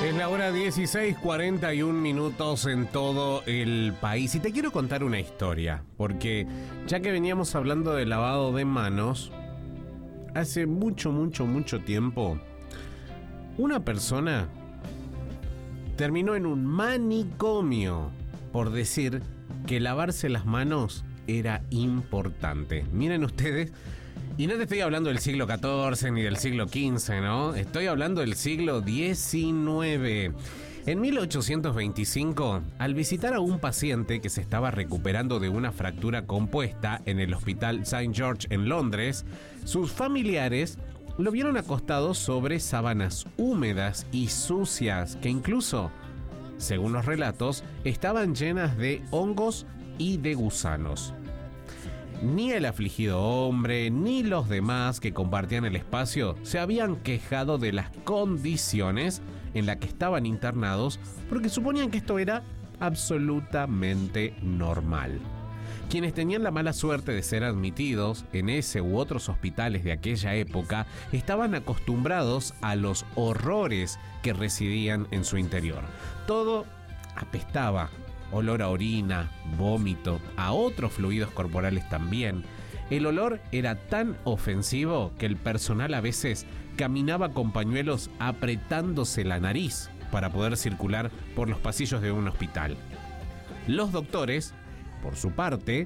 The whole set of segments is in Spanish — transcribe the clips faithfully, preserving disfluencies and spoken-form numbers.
Es la hora dieciséis cuarenta y un minutos en todo el país. Y te quiero contar una historia, porque ya que veníamos hablando de lavado de manos, hace mucho, mucho, mucho tiempo, una persona terminó en un manicomio por decir que lavarse las manos era importante. Miren ustedes, y no te estoy hablando del siglo catorce ni del siglo quince, ¿no? Estoy hablando del siglo diecinueve. En mil ochocientos veinticinco, al visitar a un paciente que se estaba recuperando de una fractura compuesta en el Hospital Saint George en Londres, sus familiares lo vieron acostado sobre sábanas húmedas y sucias que incluso, según los relatos, estaban llenas de hongos y de gusanos. Ni el afligido hombre ni los demás que compartían el espacio se habían quejado de las condiciones en las que estaban internados porque suponían que esto era absolutamente normal. Quienes tenían la mala suerte de ser admitidos en ese u otros hospitales de aquella época estaban acostumbrados a los horrores que residían en su interior. Todo apestaba. Olor a orina, vómito, a otros fluidos corporales también. El olor era tan ofensivo que el personal a veces caminaba con pañuelos apretándose la nariz para poder circular por los pasillos de un hospital. Los doctores, por su parte,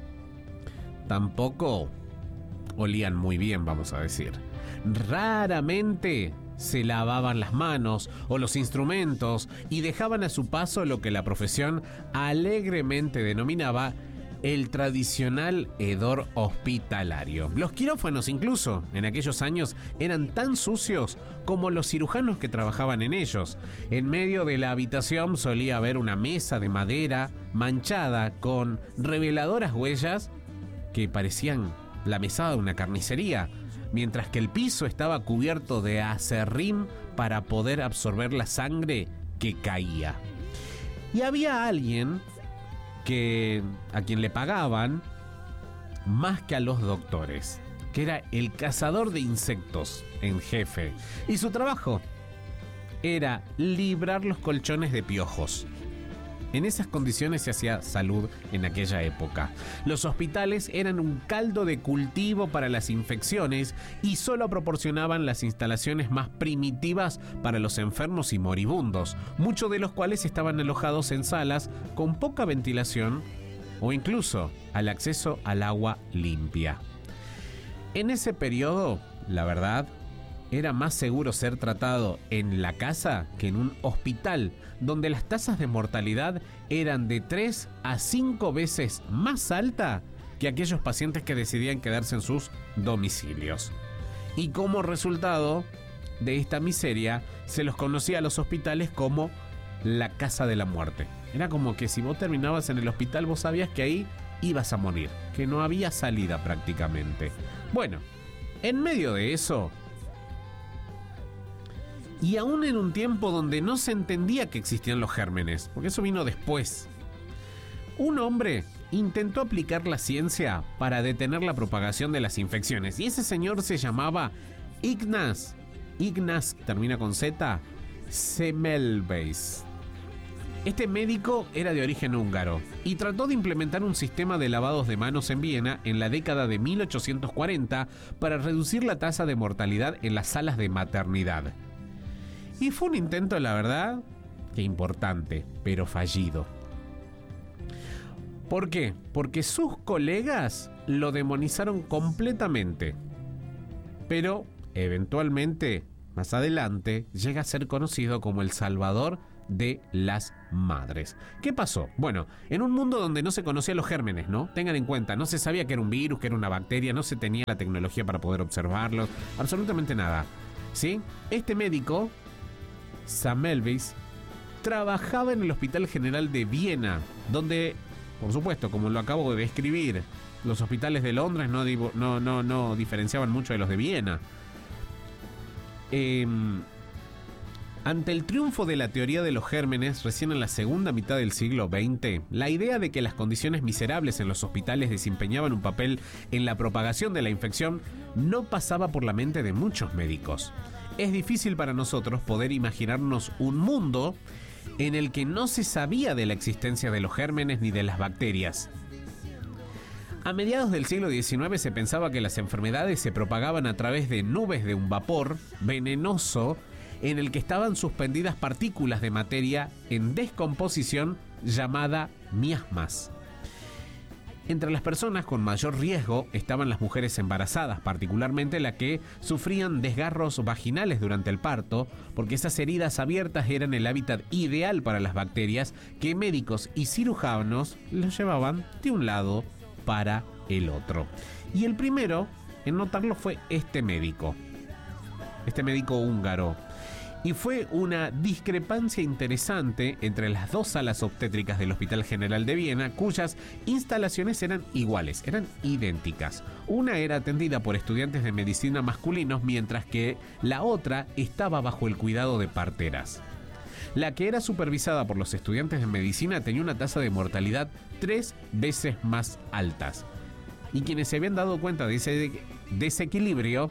tampoco olían muy bien, vamos a decir. Raramente se lavaban las manos o los instrumentos y dejaban a su paso lo que la profesión alegremente denominaba el tradicional hedor hospitalario. Los quirófanos incluso en aquellos años eran tan sucios como los cirujanos que trabajaban en ellos. En medio de la habitación solía haber una mesa de madera manchada con reveladoras huellas que parecían la mesada de una carnicería, mientras que el piso estaba cubierto de acerrín para poder absorber la sangre que caía. Y había alguien que, a quien le pagaban más que a los doctores, que era el cazador de insectos en jefe. Y su trabajo era librar los colchones de piojos. En esas condiciones se hacía salud en aquella época. Los hospitales eran un caldo de cultivo para las infecciones y solo proporcionaban las instalaciones más primitivas para los enfermos y moribundos, muchos de los cuales estaban alojados en salas con poca ventilación o incluso al acceso al agua limpia. En ese periodo, la verdad, era más seguro ser tratado en la casa que en un hospital, donde las tasas de mortalidad eran de tres a cinco veces más alta que aquellos pacientes que decidían quedarse en sus domicilios. Y como resultado de esta miseria, se los conocía a los hospitales como la casa de la muerte. Era como que si vos terminabas en el hospital, vos sabías que ahí ibas a morir, que no había salida prácticamente. Bueno, en medio de eso, y aún en un tiempo donde no se entendía que existían los gérmenes, porque eso vino después, un hombre intentó aplicar la ciencia para detener la propagación de las infecciones. Y ese señor se llamaba Ignaz, Ignaz, termina con Z, Semmelweis. Este médico era de origen húngaro y trató de implementar un sistema de lavados de manos en Viena en la década de mil ochocientos cuarenta para reducir la tasa de mortalidad en las salas de maternidad. Y fue un intento, la verdad, que importante, pero fallido. ¿Por qué? Porque sus colegas lo demonizaron completamente. Pero, eventualmente, más adelante, llega a ser conocido como el salvador de las madres. ¿Qué pasó? Bueno, en un mundo donde no se conocían los gérmenes, ¿no? Tengan en cuenta, no se sabía que era un virus, que era una bacteria, no se tenía la tecnología para poder observarlos, absolutamente nada. ¿Sí? Este médico, Semmelweis, trabajaba en el Hospital General de Viena, donde, por supuesto, como lo acabo de describir, los hospitales de Londres no, no, no, no diferenciaban mucho de los de Viena. Eh, ante el triunfo de la teoría de los gérmenes recién en la segunda mitad del siglo veinte, la idea de que las condiciones miserables en los hospitales desempeñaban un papel en la propagación de la infección no pasaba por la mente de muchos médicos. es difícil para nosotros poder imaginarnos un mundo en el que no se sabía de la existencia de los gérmenes ni de las bacterias. A mediados del siglo diecinueve se pensaba que las enfermedades se propagaban a través de nubes de un vapor venenoso en el que estaban suspendidas partículas de materia en descomposición llamada miasmas. Entre las personas con mayor riesgo estaban las mujeres embarazadas, particularmente las que sufrían desgarros vaginales durante el parto, porque esas heridas abiertas eran el hábitat ideal para las bacterias que médicos y cirujanos los llevaban de un lado para el otro. Y el primero en notarlo fue este médico, este médico húngaro. Y fue una discrepancia interesante entre las dos salas obstétricas del Hospital General de Viena, cuyas instalaciones eran iguales, eran idénticas. Una era atendida por estudiantes de medicina masculinos, mientras que la otra estaba bajo el cuidado de parteras. La que era supervisada por los estudiantes de medicina tenía una tasa de mortalidad tres veces más altas. Y quienes se habían dado cuenta de ese desequilibrio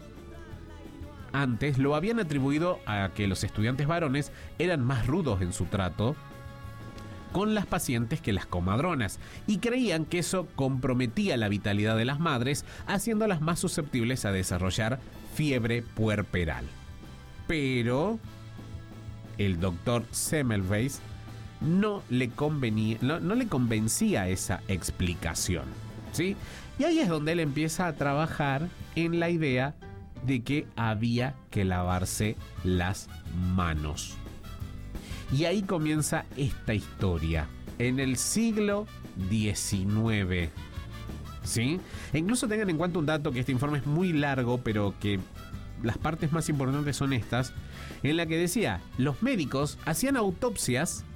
antes lo habían atribuido a que los estudiantes varones eran más rudos en su trato con las pacientes que las comadronas, y creían que eso comprometía la vitalidad de las madres, haciéndolas más susceptibles a desarrollar fiebre puerperal. Pero el doctor Semmelweis no le convenía, no, no le convencía esa explicación, ¿sí? Y ahí es donde él empieza a trabajar en la idea de que había que lavarse las manos. Y ahí comienza esta historia, en el siglo diecinueve. ¿Sí? E incluso tengan en cuenta un dato, que este informe es muy largo, pero que las partes más importantes son estas, en la que decía, los médicos hacían autopsias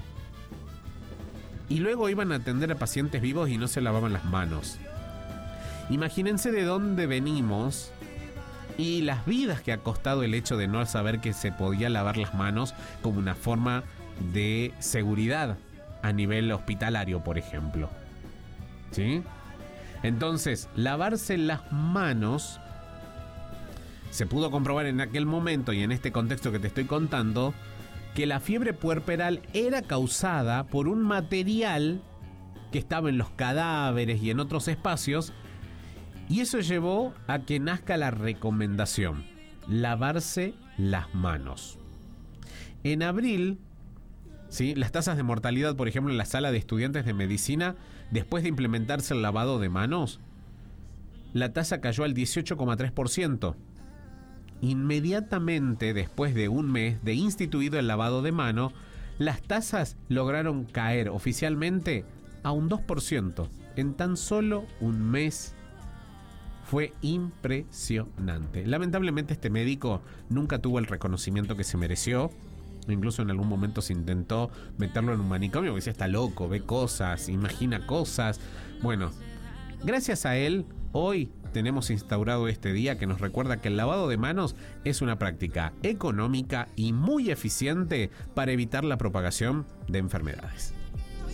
y luego iban a atender a pacientes vivos y no se lavaban las manos. Imagínense de dónde venimos y las vidas que ha costado el hecho de no saber que se podía lavar las manos como una forma de seguridad a nivel hospitalario, por ejemplo. ¿Sí? Entonces, lavarse las manos se pudo comprobar en aquel momento y en este contexto que te estoy contando que la fiebre puerperal era causada por un material que estaba en los cadáveres y en otros espacios. Y eso llevó a que nazca la recomendación, lavarse las manos. En abril, ¿sí?, las tasas de mortalidad, por ejemplo, en la sala de estudiantes de medicina, después de implementarse el lavado de manos, la tasa cayó al dieciocho coma tres por ciento. Inmediatamente después de un mes de instituido el lavado de mano, las tasas lograron caer oficialmente a un dos por ciento en tan solo un mes. Fue impresionante. Lamentablemente este médico nunca tuvo el reconocimiento que se mereció. Incluso en algún momento se intentó meterlo en un manicomio, porque decía, está loco, ve cosas, imagina cosas. Bueno, gracias a él, hoy tenemos instaurado este día que nos recuerda que el lavado de manos es una práctica económica y muy eficiente para evitar la propagación de enfermedades.